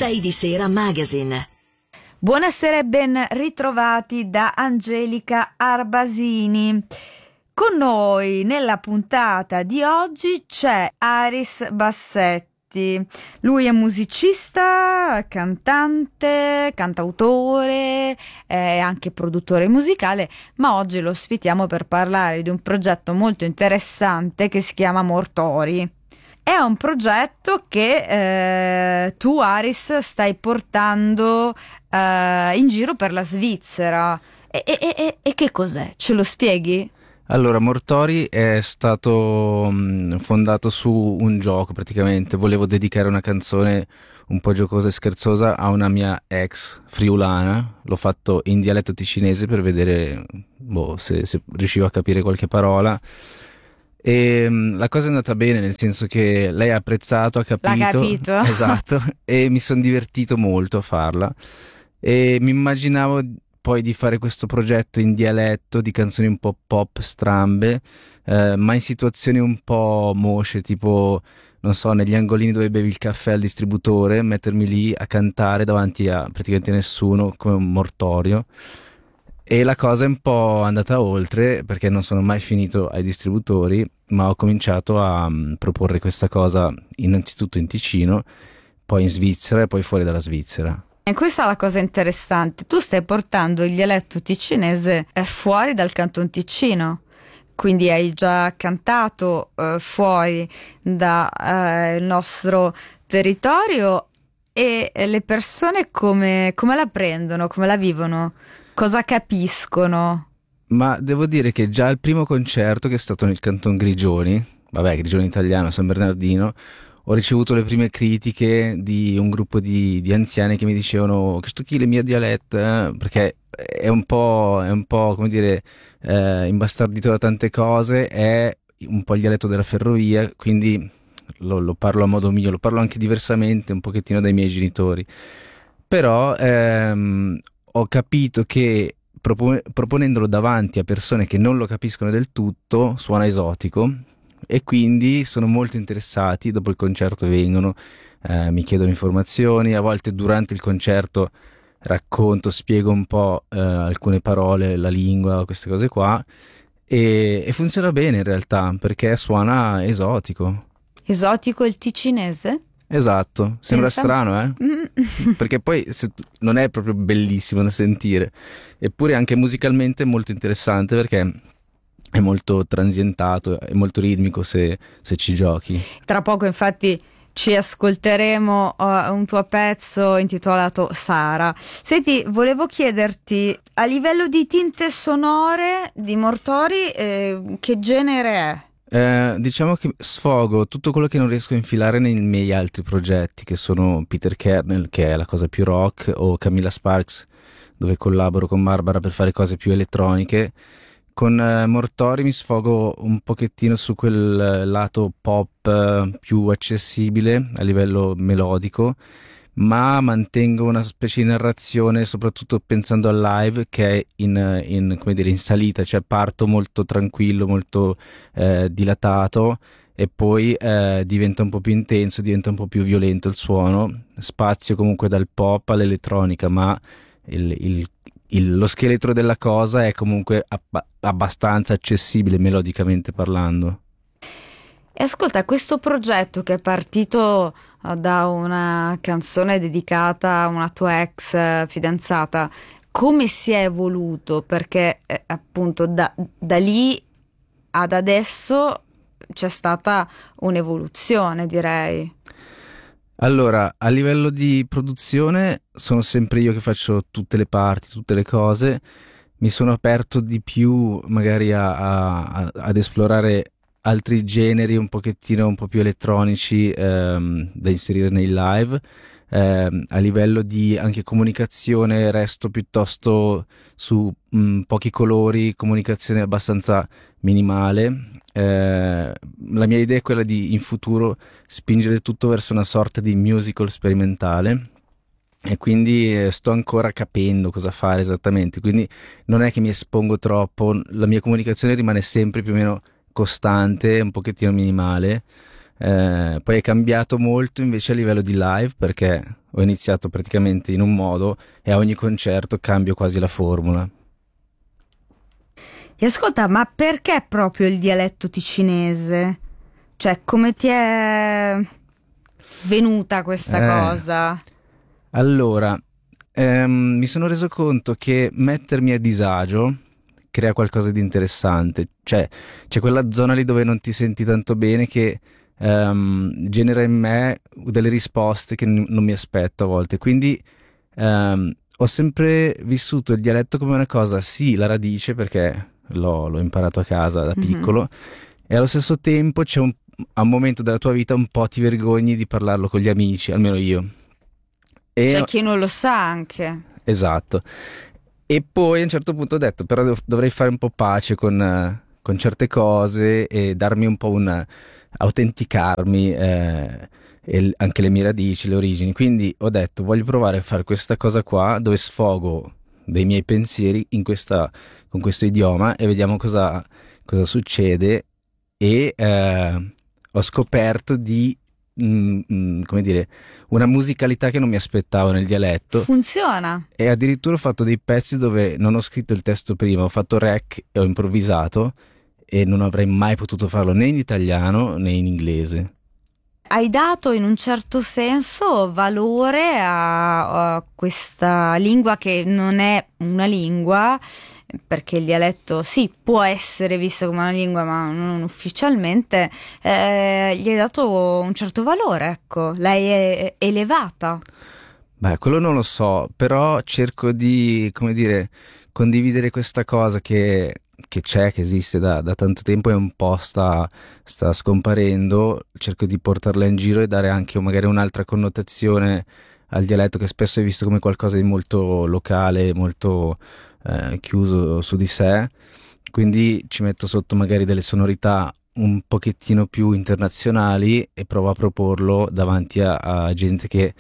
6 di Sera Magazine. Buonasera e ben ritrovati da Angelica Arbasini. Con noi nella puntata di oggi c'è Aris Bassetti. Lui è musicista, cantante, cantautore, è anche produttore musicale, ma oggi lo ospitiamo per parlare di un progetto molto interessante che si chiama Mortori. È un progetto che tu, Aris, stai portando in giro per la Svizzera. E che cos'è? Ce lo spieghi? Allora, Mortori è stato fondato su un gioco praticamente. Volevo dedicare una canzone un po' giocosa e scherzosa a una mia ex friulana. L'ho fatto in dialetto ticinese per vedere se riuscivo a capire qualche parola. E la cosa è andata bene, nel senso che lei ha apprezzato, ha capito. L'ha capito. Esatto, e mi sono divertito molto a farla. E mi immaginavo poi di fare questo progetto in dialetto di canzoni un po' pop strambe, ma in situazioni un po' mosce, tipo, non so, negli angolini dove bevi il caffè al distributore, mettermi lì a cantare davanti a praticamente nessuno come un mortorio. E la cosa è un po' andata oltre, perché non sono mai finito ai distributori, ma ho cominciato a proporre questa cosa innanzitutto in Ticino, poi in Svizzera e poi fuori dalla Svizzera. E questa è la cosa interessante. Tu stai portando il dialetto ticinese fuori dal Canton Ticino, quindi hai già cantato fuori dal nostro territorio, e le persone come la prendono, come la vivono? Cosa capiscono? Ma devo dire che già il primo concerto, che è stato nel Canton Grigioni, Grigioni italiano, San Bernardino, ho ricevuto le prime critiche di un gruppo di anziani che mi dicevano che sto chi le mie dialette, perché è un po' come dire, imbastardito da tante cose, è un po' il dialetto della ferrovia, quindi lo parlo a modo mio, lo parlo anche diversamente un pochettino dai miei genitori, però ho capito che proponendolo davanti a persone che non lo capiscono del tutto suona esotico, e quindi sono molto interessati. Dopo il concerto vengono, mi chiedono informazioni, a volte durante il concerto racconto, spiego un po' alcune parole, la lingua, queste cose qua, e funziona bene in realtà, perché suona esotico. Esotico il ticinese? Esatto, sembra strano, perché poi non è proprio bellissimo da sentire, eppure anche musicalmente è molto interessante, perché è molto transientato, è molto ritmico se ci giochi. Tra poco infatti ci ascolteremo un tuo pezzo intitolato Sara. Senti, volevo chiederti, a livello di tinte sonore di Mortori, che genere è? Diciamo che sfogo tutto quello che non riesco a infilare nei miei altri progetti, che sono Peter Kernel, che è la cosa più rock, o Camilla Sparks, dove collaboro con Barbara per fare cose più elettroniche. Con Mortori mi sfogo un pochettino su quel lato pop più accessibile a livello melodico, ma mantengo una specie di narrazione, soprattutto pensando al live, che è in salita, cioè parto molto tranquillo, molto dilatato, e poi diventa un po' più intenso, diventa un po' più violento il suono, spazio comunque dal pop all'elettronica, ma lo scheletro della cosa è comunque abbastanza accessibile melodicamente parlando. E ascolta, questo progetto che è partito da una canzone dedicata a una tua ex fidanzata, come si è evoluto? Perché appunto da lì ad adesso c'è stata un'evoluzione, direi. Allora, a livello di produzione sono sempre io che faccio tutte le parti, tutte le cose. Mi sono aperto di più magari ad esplorare altri generi un pochettino un po' più elettronici da inserire nei live. A livello di anche comunicazione resto piuttosto su pochi colori, comunicazione abbastanza minimale. La mia idea è quella di in futuro spingere tutto verso una sorta di musical sperimentale, e quindi sto ancora capendo cosa fare esattamente, quindi non è che mi espongo troppo, la mia comunicazione rimane sempre più o meno costante, un pochettino minimale, Poi è cambiato molto invece a livello di live, perché ho iniziato praticamente in un modo e a ogni concerto cambio quasi la formula. E ascolta, ma perché proprio il dialetto ticinese? Cioè, come ti è venuta questa cosa? Allora, mi sono reso conto che mettermi a disagio crea qualcosa di interessante. Cioè, c'è quella zona lì dove non ti senti tanto bene che genera in me delle risposte che non mi aspetto a volte. Quindi ho sempre vissuto il dialetto come una cosa, sì, la radice, perché l'ho imparato a casa da piccolo, e allo stesso tempo a un momento della tua vita un po' ti vergogni di parlarlo con gli amici, almeno io. C'è chi non lo sa anche. Esatto. E poi a un certo punto ho detto, però dovrei fare un po' pace con certe cose e darmi un po' autenticarmi, e anche le mie radici, le origini. Quindi ho detto, voglio provare a fare questa cosa qua dove sfogo dei miei pensieri con questo idioma e vediamo cosa succede. E ho scoperto di come dire, una musicalità che non mi aspettavo nel dialetto. Funziona. E addirittura ho fatto dei pezzi dove non ho scritto il testo prima, ho fatto rec e ho improvvisato, e non avrei mai potuto farlo né in italiano né in inglese. Hai dato in un certo senso valore a questa lingua che non è una lingua, perché il dialetto sì può essere visto come una lingua ma non ufficialmente, gli hai dato un certo valore, ecco, l'hai elevata. Beh, quello non lo so, però cerco di, come dire, condividere questa cosa che c'è, che esiste da tanto tempo e un po' sta scomparendo. Cerco di portarla in giro e dare anche magari un'altra connotazione al dialetto, che spesso è visto come qualcosa di molto locale, molto chiuso su di sé. Quindi ci metto sotto magari delle sonorità un pochettino più internazionali e provo a proporlo davanti a gente che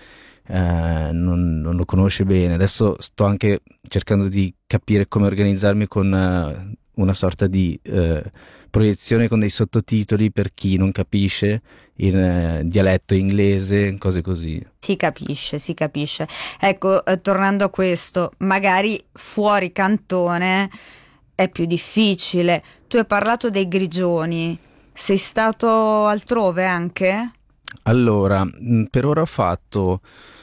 non lo conosce bene. Adesso sto anche cercando di capire come organizzarmi con una sorta di proiezione con dei sottotitoli per chi non capisce in dialetto inglese, cose così. Si capisce, si capisce. Ecco, tornando a questo, magari fuori cantone è più difficile. Tu hai parlato dei Grigioni, sei stato altrove anche? Allora, per ora ho fatto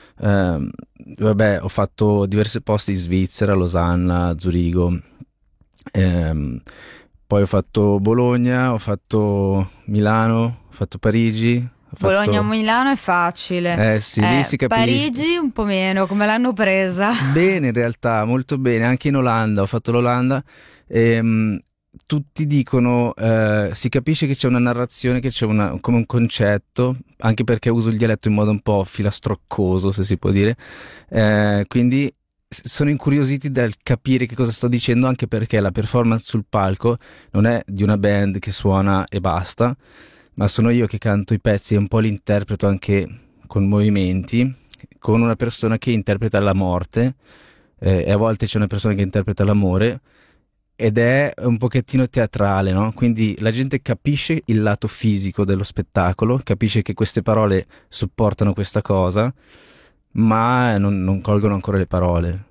ho fatto diversi posti in Svizzera, Losanna, Zurigo, poi ho fatto Bologna, ho fatto Milano, ho fatto Parigi. Bologna-Milano è facile. Sì, lì si capisce. Parigi un po' meno, come l'hanno presa? Bene, in realtà, molto bene. Anche in Olanda, ho fatto l'Olanda. Tutti dicono, si capisce che c'è una narrazione, che c'è come un concetto, anche perché uso il dialetto in modo un po' filastroccoso, se si può dire. Quindi sono incuriositi dal capire che cosa sto dicendo, anche perché la performance sul palco non è di una band che suona e basta, ma sono io che canto i pezzi e un po' li interpreto anche con movimenti, con una persona che interpreta la morte, e a volte c'è una persona che interpreta l'amore, ed è un pochettino teatrale, no? Quindi la gente capisce il lato fisico dello spettacolo, capisce che queste parole supportano questa cosa, ma non colgono ancora le parole.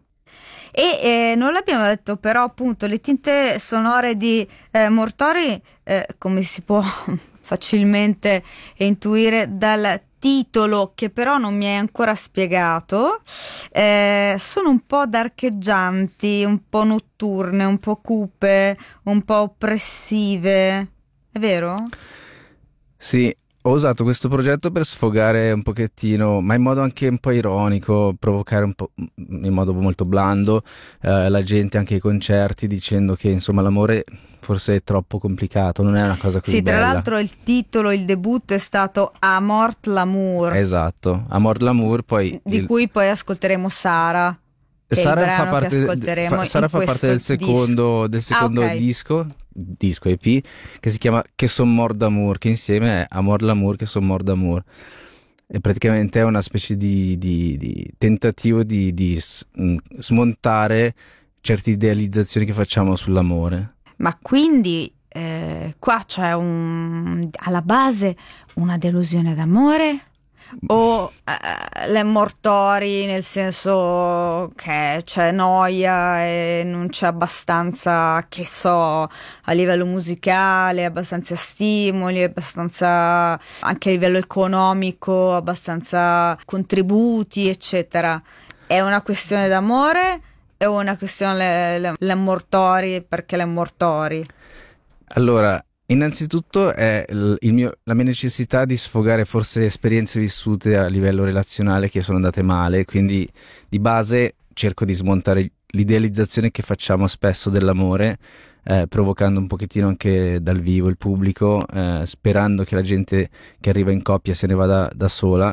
E non l'abbiamo detto, però appunto le tinte sonore di Mortori, come si può facilmente intuire dal titolo, che però non mi hai ancora spiegato, sono un po' darcheggianti, un po' notturne, un po' cupe, un po' oppressive, è vero? Sì, ho usato questo progetto per sfogare un pochettino, ma in modo anche un po' ironico, provocare un po' in modo molto blando la gente anche ai concerti, dicendo che insomma l'amore forse è troppo complicato, non è una cosa così bella. Sì, tra l'altro il titolo, il debutto è stato A Mort l'amour. Esatto, A Mort l'amour, poi di cui poi ascolteremo Sara. Sara fa parte del secondo okay. disco EP, che si chiama Che son mort d'amour, che insieme è Amor l'amour, che son mort d'amour, e praticamente è una specie di tentativo di smontare certe idealizzazioni che facciamo sull'amore. Ma quindi qua c'è alla base una delusione d'amore o l'emortori, nel senso che c'è noia e non c'è abbastanza, che so, a livello musicale, abbastanza stimoli, abbastanza anche a livello economico, abbastanza contributi, eccetera. È una questione d'amore o una questione l'emortori perché l'emortori? Allora, innanzitutto è la mia necessità di sfogare forse esperienze vissute a livello relazionale che sono andate male, quindi di base cerco di smontare l'idealizzazione che facciamo spesso dell'amore, provocando un pochettino anche dal vivo il pubblico, sperando che la gente che arriva in coppia se ne vada da sola.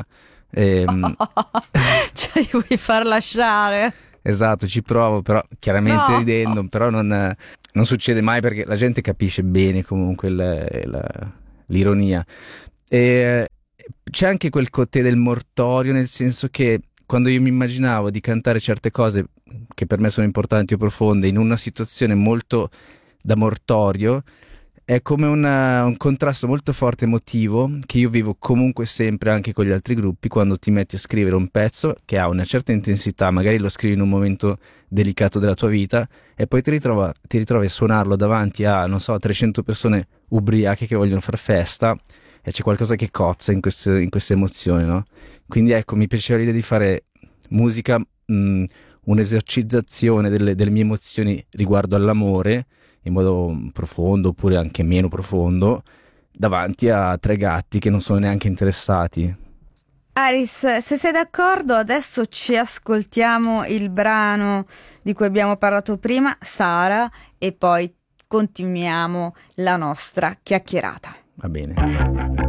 Cioè, li vuoi far lasciare? Esatto, ci provo, però chiaramente No. ridendo, però non succede mai perché la gente capisce bene comunque l'ironia. E c'è anche quel côté del mortorio, nel senso che quando io mi immaginavo di cantare certe cose che per me sono importanti o profonde in una situazione molto da mortorio, è come un contrasto molto forte emotivo che io vivo comunque sempre anche con gli altri gruppi quando ti metti a scrivere un pezzo che ha una certa intensità, magari lo scrivi in un momento delicato della tua vita e poi ti ritrovi a suonarlo davanti a, non so, 300 persone ubriache che vogliono far festa e c'è qualcosa che cozza in queste emozioni, no? Quindi ecco, mi piaceva l'idea di fare musica, un'esercizzazione delle mie emozioni riguardo all'amore in modo profondo oppure anche meno profondo davanti a 3 gatti che non sono neanche interessati. Aris, se sei d'accordo, adesso ci ascoltiamo il brano di cui abbiamo parlato prima, Sara, e poi continuiamo la nostra chiacchierata. Va bene.